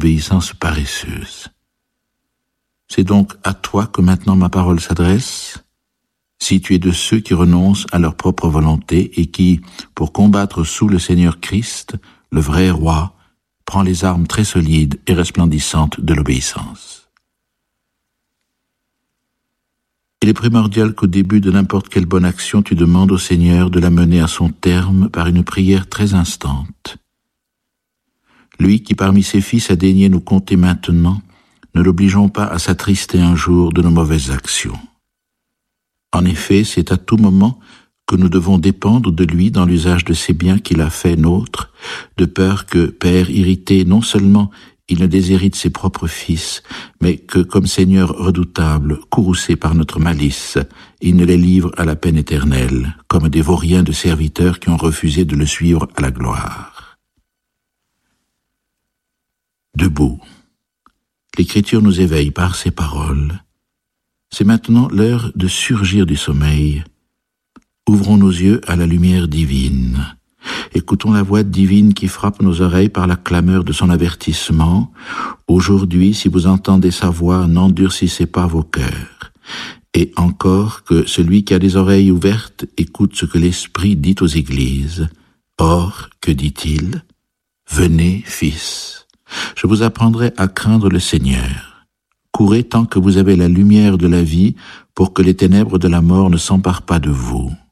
obéissance paresseuse. C'est donc à toi que maintenant ma parole s'adresse, si tu es de ceux qui renoncent à leur propre volonté et qui, pour combattre sous le Seigneur Christ, le vrai roi, prend les armes très solides et resplendissantes de l'obéissance. Il est primordial qu'au début de n'importe quelle bonne action, tu demandes au Seigneur de la mener à son terme par une prière très instante. Lui qui parmi ses fils a daigné nous compter maintenant, ne l'obligeons pas à s'attrister un jour de nos mauvaises actions. En effet, c'est à tout moment que nous devons dépendre de lui dans l'usage de ces biens qu'il a fait nôtres, de peur que, Père irrité, non seulement il ne déshérite ses propres fils, mais que, comme Seigneur redoutable, courroucé par notre malice, il ne les livre à la peine éternelle, comme des vauriens de serviteurs qui ont refusé de le suivre à la gloire. Debout, l'Écriture nous éveille par ses paroles. C'est maintenant l'heure de surgir du sommeil. Ouvrons nos yeux à la lumière divine. Écoutons la voix divine qui frappe nos oreilles par la clameur de son avertissement. Aujourd'hui, si vous entendez sa voix, n'endurcissez pas vos cœurs. Et encore que celui qui a les oreilles ouvertes écoute ce que l'Esprit dit aux églises. Or, que dit-il? Venez, fils, je vous apprendrai à craindre le Seigneur. Courez tant que vous avez la lumière de la vie pour que les ténèbres de la mort ne s'emparent pas de vous.